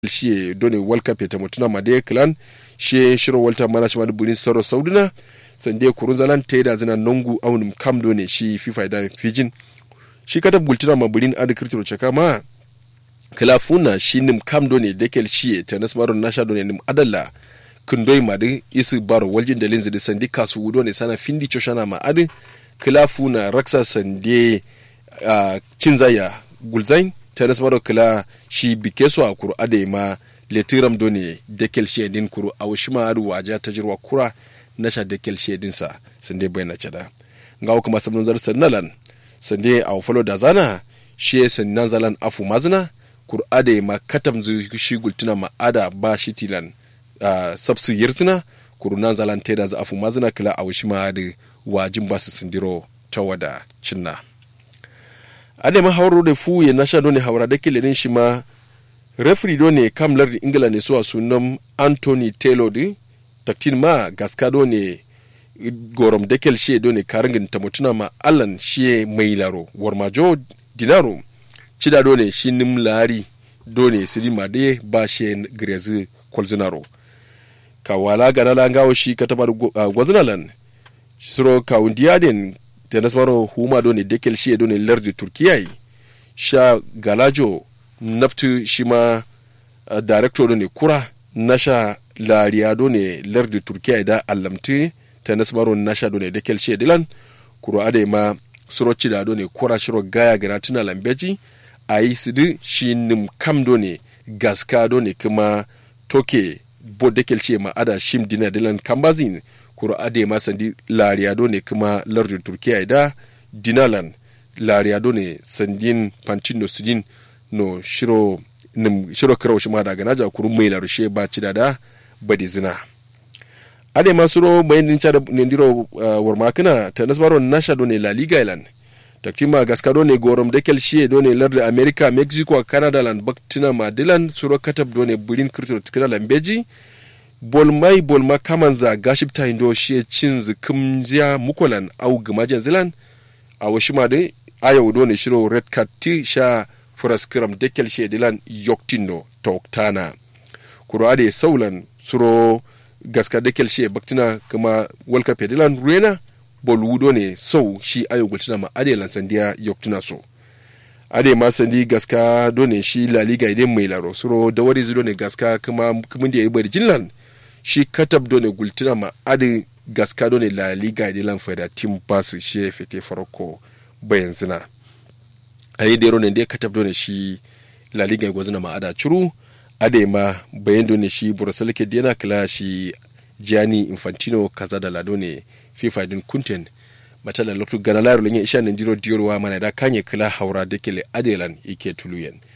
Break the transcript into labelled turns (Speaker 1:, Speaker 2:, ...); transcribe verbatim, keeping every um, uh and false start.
Speaker 1: shi doni world cup ta mutuna made clan she shiro walta mana shi madu burin soro saudina sande kurun zalan te da zina nongu aunum kam doni shi fifa da fijin shi kata bultina ma burin adu kirtiro chaka ma kalafuna shi nim kam doni dekel shi ta nasmaron nasha doni nim adalla kundoi madu isu baro waljin da linzi da sandi kasu doni sana findi choshana ma adu kalafuna raksa sande uh, cinzaya gulzain ta nasmaro kala shi bike su a kuru ade ma letiram doni dekel shedin kuru a washima adu waja ta jirwa kura na sha dekel shedin sa sande bayana cada ngawo kuma sabon zar sannalan sande a falo da zana shi sannan zalan afu mazna kuru ade ma katam zu shi gultuna ma ada ba shi tilan uh, sabsu yirtuna kuru nan zalan teda za afu mazna kala a washima adu wajin basu sindiro tawada cinna ade ma hauro da fu ya nasha doni haura da kile shi ma referee doni kamlar da ingila ne so sunan Anthony Taylor di taktin ma gaskado ne gorom dekel she doni karingin ta mutuna ma Allan she mai laro warmajo dinaro cida doni shi nim lari doni sirima de ba she grezi kolzinaro kawala ganala ngawo shi katabar gwazinalan suro kaundiaden ta nasmaro huma doni dekel shi doni lardi turkiyai sha galajo naftu shima uh, director doni kura nasha lariya doni lardi turkiyai da allamti ta nasmaro nasha doni dekel shi dilan kuro ade ma suroci da doni kura shiro gaya gana tuna lambeji a yi sidi shi nim kam doni gaska doni kuma toke bo dekel shi ma ada shim dina dilan kambazin kuro ade ma sandi lariado ne kuma lardin turkiya da dinalan lariado ne sandin pancino sujin no shiro nim shiro karawo shi ma daga naja kuru mai larushe ba ci da badi zina ade ma suro bayin din cha da ndiro uh, warmakina ta nasbaro nasha do ne la liga ilan takima gaskado ne gorom dekel shi do ne lardin america mexico canada lan baktina madilan suro katab do ne burin kirto tikina lambeji bolmai bolma kamanza gashipta indo shi cin zikumziya mukolan au gamajen zilan a washima de ayo do ne shiro red card ti sha furaskram dekel she dilan yoktino toktana kuro ade saulan suro gaska dekel she baktina kuma walka pedilan ruena bolwudo ne sau shi ayo gultina ma ade lan sandiya yoktina so ade ma sandi gaska do ne shi la liga idan mai laro suro da wari zido ne gaska kuma kuma da yayi bari jinlan shi katab do ne gultina ma adi gaska do ne la liga de lan fada team pass shi fete farko bayan zina ayi dero ne de katab do ne shi la liga gozina ma ada churu ade ma bayan do ne shi Brussels ke dena kala shi Gianni Infantino kaza da la do ne FIFA din kunten matala loktu ganalaro lenye isha ne diro diorwa mana da kanye kala haura de kele adelan ike tuluyen